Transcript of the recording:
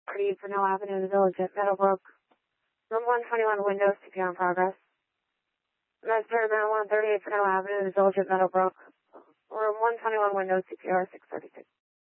630 Fresno Avenue, the Village at Meadowbrook. Room 121, windows, CPR in progress. Master, room 138 Fresno Avenue, the Village at Meadowbrook. Room 121, windows, CPR 636.